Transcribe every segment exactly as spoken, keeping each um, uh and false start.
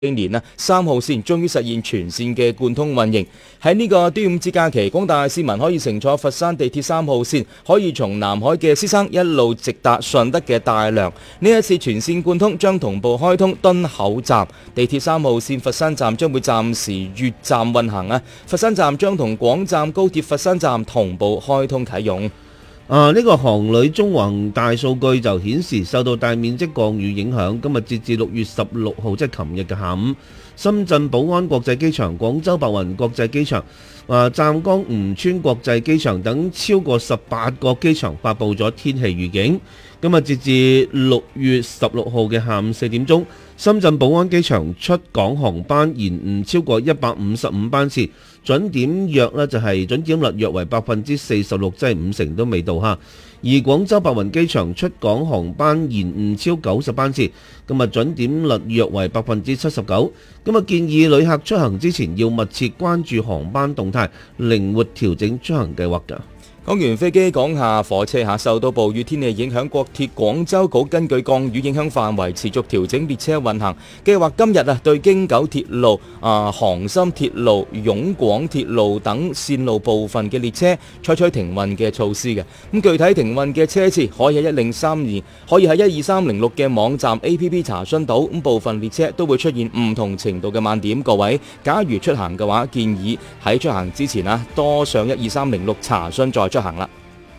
今年啊，三號線終於實現全線嘅貫通運營。喺呢個端午節假期，廣大市民可以乘坐佛山地鐵三號線，可以從南海嘅獅生一路直達順德嘅大良。呢一次全線貫通將同步開通敦口站，地鐵三號線佛山站將會暫時越站運行啊。佛山站將同廣湛高鐵佛山站同步開通啟用。 啊！呢、這個航旅中橫大數據就顯示，受到大面積降雨影響，今日截至六月十六號，即係琴日嘅下午，深圳寶安國際機場、廣州白雲國際機場、啊湛江吳川國際機場等超過十八個機場發布咗天氣預警。今日截至六月十六號嘅下午四點鐘，深圳寶安機場出港航班延誤超過一百五十五班次，準點約呢就係準點率約為百分之四十六，即係五成都未到哈。而廣州白雲機場出港航班延誤超九十班次，今日準點率約為百分之七十九。咁啊，建議旅客出行之前要密切關注航班動態，靈活調整出行計劃㗎。 講完飛機，講下火車嚇。受到暴雨天氣影響，國鐵廣州局根據降雨影響範圍，持續調整列車運行。計劃今日啊，對京九鐵路、啊杭深鐵路、蓉廣鐵路等線路部分嘅列車採取停運嘅措施嘅。咁具體停運嘅車次可以喺一零三二，可以喺一二三零六嘅網站 A P P 查詢到。咁部分列車都會出現唔同程度嘅慢點。各位，假如出行嘅話，建議喺出行之前啊，多上一二三零六查詢再出行啦。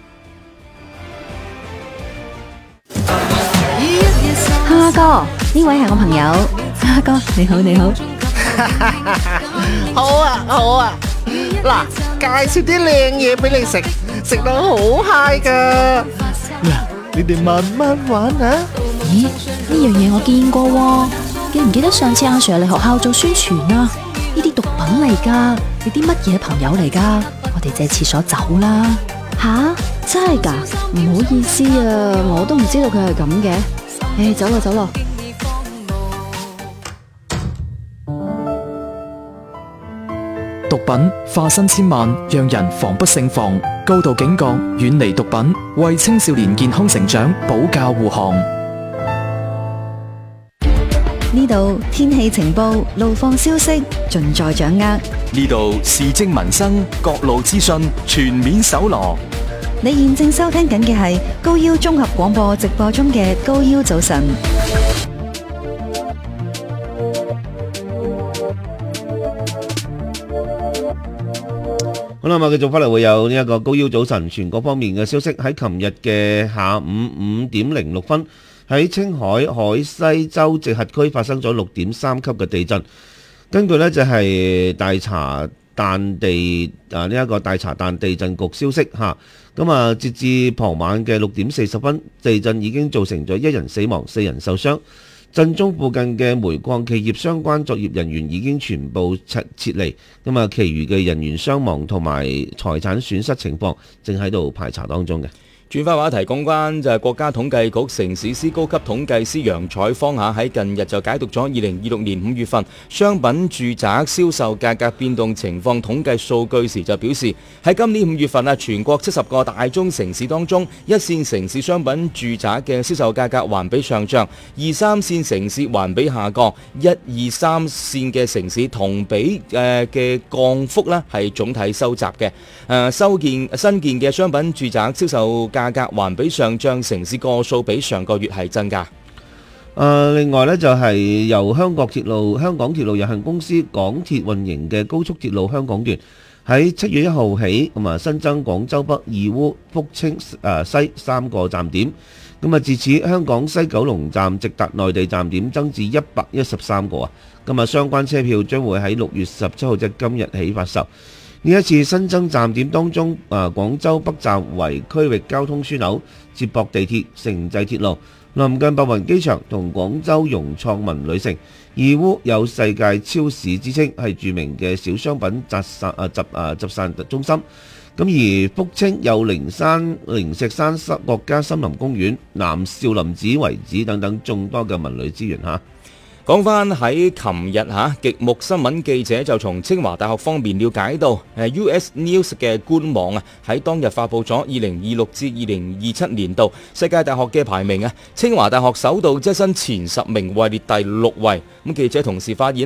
哈哥，呢位係我朋友。哈哥，你好你好。 好啊好啊，嗱，介紹啲靚嘢俾你食，食到好嗨噶。嗱，你哋慢慢玩啊。 咦，呢樣嘢我見過喎，記唔記得上次阿 Sir 嚟學校做宣傳啊？呢啲毒品嚟噶，你啲乜嘢朋友嚟噶？我哋借廁所走啦。吓，真係噶？唔好意思啊，我都唔知道佢係咁嘅。誒，走咯走咯。 毒品化身千萬，讓人防不勝防。高度警覺，遠離毒品，為青少年健康成長保駕護航。 呢度天氣情報、路況消息盡在掌握。 呢度時政民生、各路資訊全面搜羅。 你現正收聽緊嘅係高腰綜合廣播直播中嘅高腰早晨。 好啦，咁繼續翻嚟會有呢一個高腰早晨全國方面嘅消息。喺琴日嘅下午五點零六分，喺青海海西州直轄區發生咗六點三級嘅地震。根據呢就係大查旦地啊呢一個大查旦地震局消息嚇，咁啊截至傍晚嘅六點四十分，地震已經造成咗一人死亡、四人受傷。震中附近嘅煤礦企業相關作業人員已經全部撤撤離，咁啊，其餘嘅人員傷亡同埋財產損失情況正喺度排查當中嘅。 轉翻話題，講關就係國家統計局城市司高級統計師楊彩芳下喺近日就解讀咗二零二六年五月份商品住宅銷售價格變動情況統計數據時就表示，喺今年五月份啊，全國七十個大中城市當中，一線城市商品住宅嘅銷售價格環比上漲，二三線城市環比下降，一二三線嘅城市同比誒嘅降幅呢係總體收窄嘅。誒修建新建嘅商品住宅銷售價價格環比上漲，城市個數比上個月係增加。 誒，另外呢，就係由香港鐵路香港鐵路有限公司港鐵運營嘅高速鐵路香港段，喺七月一號起咁啊新增廣州北、義烏、福清誒西三個站點。咁啊自此香港西九龍站直達內地站點增至一百一十三個啊。咁啊相關車票將會喺六月十七號即今日起發售。呢一次新增站點當中，啊廣州北站為區域交通樞紐，接駁地鐵、城際鐵路，臨近白雲機場同廣州融創文旅城。義烏有世界超市之稱，係著名嘅小商品集散啊集啊集散中心。咁而福清有靈山靈石山國家森林公園、南少林寺遺址等等眾多嘅文旅資源嚇。 講翻喺琴日嚇，極目新聞記者就從清華大學方面了解到，誒 U S News 嘅官網啊，喺當日發布咗二零二六至二零二七年度世界大學嘅排名啊，清華大學首度躋身前十名，位列第六位。咁記者同時發現